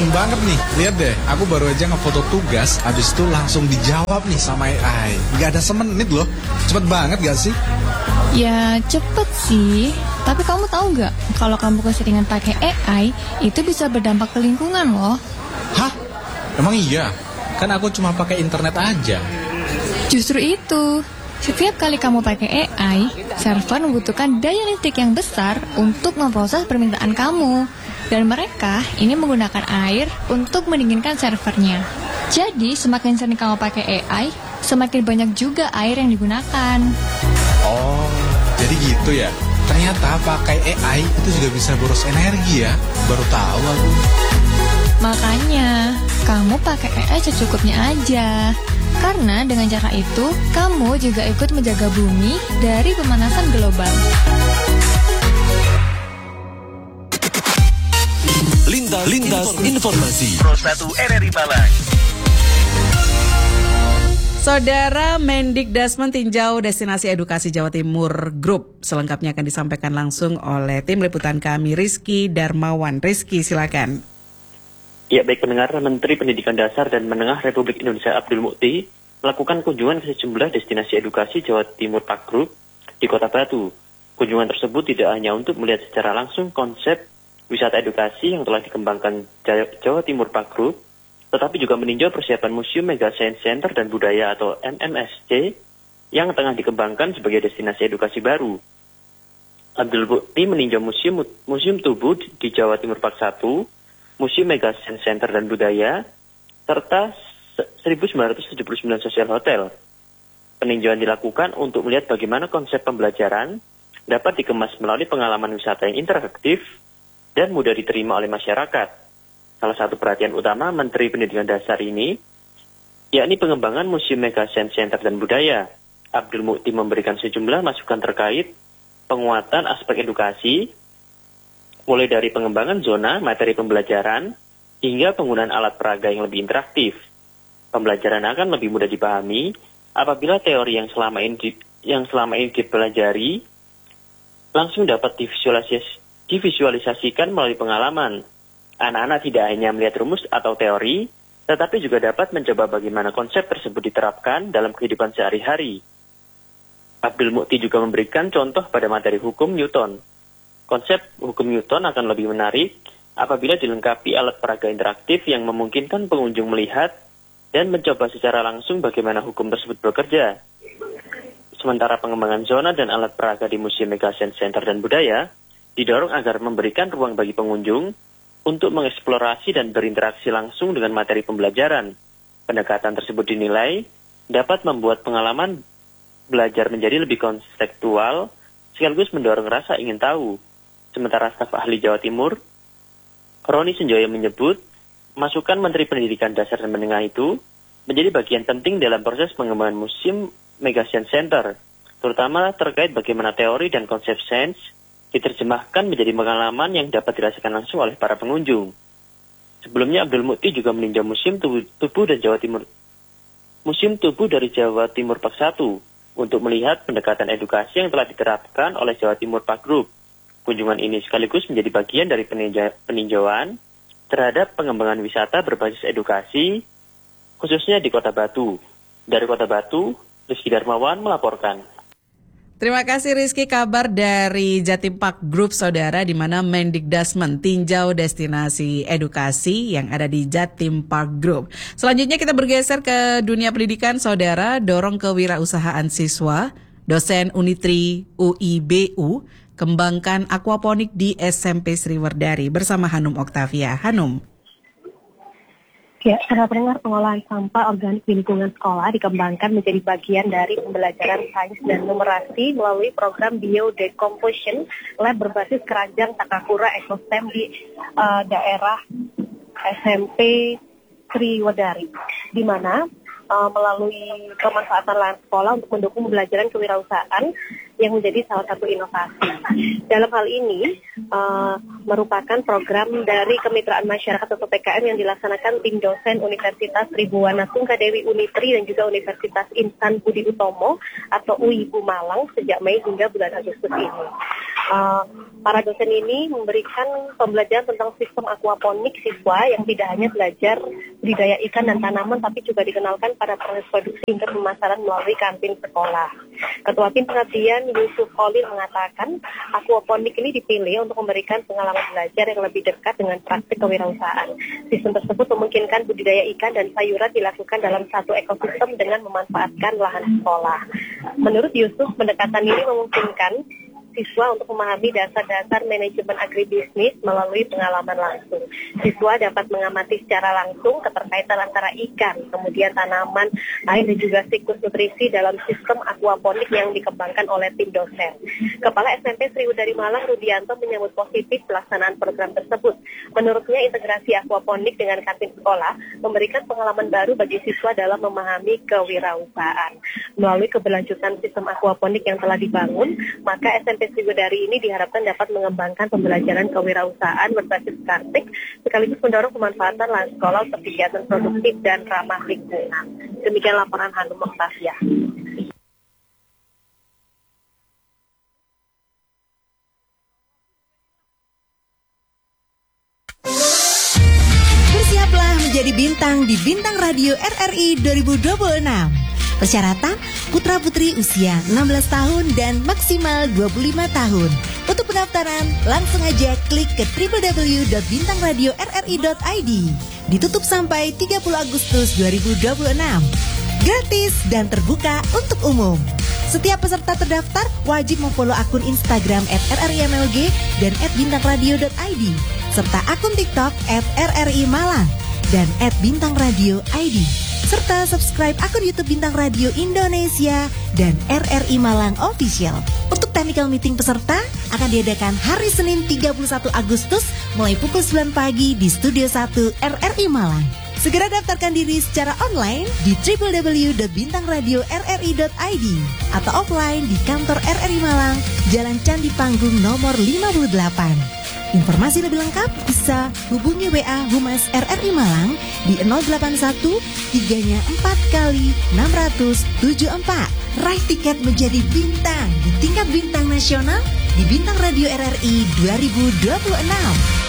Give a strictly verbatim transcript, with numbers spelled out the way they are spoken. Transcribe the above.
keren banget nih. Lihat deh, aku baru aja ngefoto tugas, habis itu langsung dijawab nih sama A I. Gak ada semenit loh. Cepet banget gak sih? Ya cepet sih, tapi kamu tahu nggak kalau kamu keseringan pakai A I itu bisa berdampak ke lingkungan loh. Hah? Emang iya? Kan aku cuma pakai internet aja. Justru itu, setiap kali kamu pakai A I, server membutuhkan daya listrik yang besar untuk memproses permintaan kamu. Dan mereka ini menggunakan air untuk mendinginkan servernya. Jadi semakin sering kamu pakai A I, semakin banyak juga air yang digunakan. Oh, jadi gitu ya. Ternyata pakai A I itu juga bisa boros energi ya. Baru tahu aku. Makanya, kamu pakai A I secukupnya aja. Karena dengan cara itu, kamu juga ikut menjaga bumi dari pemanasan global. Lintas, Lintas Informasi Pro satu R R I Malang. Saudara, Mendikdasmen tinjau destinasi edukasi Jawa Timur Group. Selengkapnya akan disampaikan langsung oleh tim liputan kami Rizky Darmawan. Rizky, silakan. Ya, baik pendengar, Menteri Pendidikan Dasar dan Menengah Republik Indonesia Abdul Mukti melakukan kunjungan ke sejumlah destinasi edukasi Jawa Timur Park Group di Kota Batu. Kunjungan tersebut tidak hanya untuk melihat secara langsung konsep wisata edukasi yang telah dikembangkan Jawa Timur Park Group, tetapi juga meninjau persiapan Museum Mega Science Center dan Budaya atau M M S C yang tengah dikembangkan sebagai destinasi edukasi baru. Abdul Mukti meninjau Museum Museum Tubuh di Jawa Timur Park satu, Museum Mega Science Center dan Budaya, serta seribu sembilan ratus tujuh puluh sembilan Social Hotel. Peninjauan dilakukan untuk melihat bagaimana konsep pembelajaran dapat dikemas melalui pengalaman wisata yang interaktif dan mudah diterima oleh masyarakat. Salah satu perhatian utama Menteri Pendidikan Dasar ini, yakni pengembangan Museum Mega Science Center dan Budaya. Abdul Mukti memberikan sejumlah masukan terkait penguatan aspek edukasi, mulai dari pengembangan zona materi pembelajaran, hingga penggunaan alat peraga yang lebih interaktif. Pembelajaran akan lebih mudah dipahami apabila teori yang selama ini, di, yang selama ini dipelajari langsung dapat divisualisasi divisualisasikan melalui pengalaman. Anak-anak tidak hanya melihat rumus atau teori, tetapi juga dapat mencoba bagaimana konsep tersebut diterapkan dalam kehidupan sehari-hari. Abdul Mukti juga memberikan contoh pada materi hukum Newton. Konsep hukum Newton akan lebih menarik apabila dilengkapi alat peraga interaktif yang memungkinkan pengunjung melihat dan mencoba secara langsung bagaimana hukum tersebut bekerja. Sementara pengembangan zona dan alat peraga di Museum Mega Science Center dan Budaya didorong agar memberikan ruang bagi pengunjung untuk mengeksplorasi dan berinteraksi langsung dengan materi pembelajaran. Pendekatan tersebut dinilai dapat membuat pengalaman belajar menjadi lebih konseptual, sekaligus mendorong rasa ingin tahu. Sementara staf ahli Jawa Timur, Roni Senjoyo menyebut, masukan Menteri Pendidikan Dasar dan Menengah itu menjadi bagian penting dalam proses pengembangan Museum Mega Science Center, terutama terkait bagaimana teori dan konsep sains diterjemahkan menjadi pengalaman yang dapat dirasakan langsung oleh para pengunjung. Sebelumnya Abdul Mukti juga meninjau Museum Tubuh, Tubuh dan Jawa Timur Museum Tubuh dari Jawa Timur Park satu untuk melihat pendekatan edukasi yang telah diterapkan oleh Jawa Timur Park Group. Kunjungan ini sekaligus menjadi bagian dari peninja, peninjauan terhadap pengembangan wisata berbasis edukasi, khususnya di Kota Batu. Dari Kota Batu, Rizky Darmawan melaporkan. Terima kasih Rizky, kabar dari Jatim Park Group saudara, di mana Mendikdasmen tinjau destinasi edukasi yang ada di Jatim Park Group. Selanjutnya kita bergeser ke dunia pendidikan saudara, dorong kewirausahaan siswa, dosen Unitri U I B U, kembangkan aquaponik di S M P Sriwerdari bersama Hanum Oktavia. Hanum. Ya, para pendengar, pengolahan sampah organik di lingkungan sekolah dikembangkan menjadi bagian dari pembelajaran sains dan numerasi melalui program Biodecomposition Lab berbasis keranjang Takakura Ekostem di uh, daerah S M P Sriwerdari, di mana uh, melalui pemanfaatan lahan sekolah untuk mendukung pembelajaran kewirausahaan yang menjadi salah satu inovasi. Dalam hal ini, uh, merupakan program dari Kemitraan Masyarakat atau P K M yang dilaksanakan tim dosen Universitas Tribuana Tunggadewi Unitri dan juga Universitas Insan Budi Utomo atau U I B U Malang sejak Mei hingga bulan Agustus ini. Uh, para dosen ini memberikan pembelajaran tentang sistem aquaponik siswa yang tidak hanya belajar budidaya ikan dan tanaman, tapi juga dikenalkan pada proses produksi hingga pemasaran melalui kantin sekolah. Ketua Tim Pengabdian Yusuf Khalil mengatakan, aquaponik ini dipilih untuk memberikan pengalaman belajar yang lebih dekat dengan praktik kewirausahaan. Sistem tersebut memungkinkan budidaya ikan dan sayuran dilakukan dalam satu ekosistem dengan memanfaatkan lahan sekolah. Menurut Yusuf, pendekatan ini memungkinkan siswa untuk memahami dasar-dasar manajemen agribisnis melalui pengalaman langsung. Siswa dapat mengamati secara langsung keterkaitan antara ikan, kemudian tanaman, air, dan juga siklus nutrisi dalam sistem aquaponik yang dikembangkan oleh tim dosen. Kepala S M P Sriwudari Malang, Rudianto, menyambut positif pelaksanaan program tersebut. Menurutnya, integrasi aquaponik dengan kantin sekolah memberikan pengalaman baru bagi siswa dalam memahami kewirausahaan. Melalui keberlanjutan sistem aquaponik yang telah dibangun, maka S M P Sriwudari ini diharapkan dapat mengembangkan pembelajaran kewirausahaan berbasis praktik sekaligus mendorong pemanfaatan lahan sekolah untuk kegiatan produktif dan ramah lingkungan. Demikian laporan Hanum Oktaviah. Bersiaplah menjadi bintang di Bintang Radio R R I dua ribu dua puluh enam. Persyaratan, putra-putri usia enam belas tahun dan maksimal dua puluh lima tahun. Untuk pendaftaran, langsung aja klik ke w w w dot bintang radio r r i dot i d. Ditutup sampai tiga puluh Agustus dua ribu dua puluh enam. Gratis dan terbuka untuk umum. Setiap peserta terdaftar wajib memfollow akun Instagram at r r i m l g dan at bintang radio dot i d, serta akun TikTok at r r i malang dan at bintang radio i d. Serta subscribe akun YouTube Bintang Radio Indonesia dan R R I Malang Official. Untuk technical meeting peserta akan diadakan hari Senin tiga puluh satu Agustus mulai pukul sembilan pagi di Studio satu R R I Malang. Segera daftarkan diri secara online di w w w dot bintang radio r r i dot i d atau offline di kantor R R I Malang, Jalan Candi Panggung nomor lima puluh delapan. Informasi lebih lengkap bisa hubungi W A Humas R R I Malang di nol delapan satu tiga empat kali enam ratus tujuh empat. Raih tiket menjadi bintang di tingkat bintang nasional di Bintang Radio R R I dua ribu dua puluh enam.